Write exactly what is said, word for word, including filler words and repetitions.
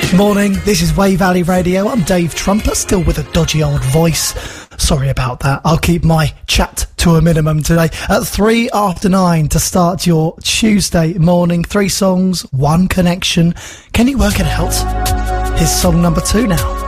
Morning, this is Way Valley Radio. I'm Dave Trumper, still with a dodgy old voice. Sorry about that. I'll keep my chat to a minimum today. At three after nine to start your Tuesday morning. Three songs, one connection. Can you work it out? Here's song number two now.